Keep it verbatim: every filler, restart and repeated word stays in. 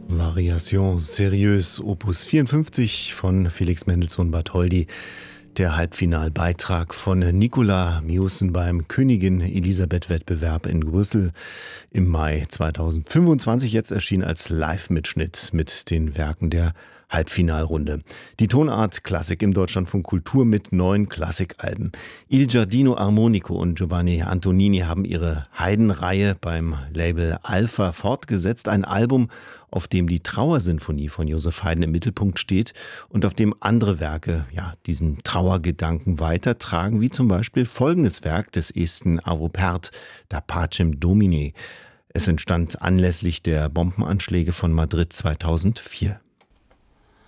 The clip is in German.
Variation Sérieuse Opus vierundfünfzig von Felix Mendelssohn Bartholdy. Der Halbfinalbeitrag von Nicola Miossen beim Königin-Elisabeth-Wettbewerb in Brüssel im Mai zweitausendfünfundzwanzig. Jetzt erschien als Live-Mitschnitt mit den Werken der Halbfinalrunde. Die Tonart Klassik im Deutschlandfunk Kultur mit neun Klassikalben. Il Giardino Armonico und Giovanni Antonini haben ihre Haydn-Reihe beim Label Alpha fortgesetzt. Ein Album, auf dem die Trauersinfonie von Joseph Haydn im Mittelpunkt steht und auf dem andere Werke ja, diesen Trauergedanken weitertragen, wie zum Beispiel folgendes Werk des Esten Arvo Pärt, Da Pacem Domini. Es entstand anlässlich der Bombenanschläge von Madrid zweitausendvier.